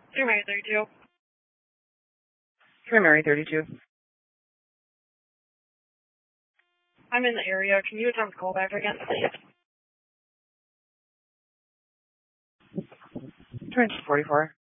Mary 32. Mary 32. I'm in the area. Can you attempt call back again, please? 44.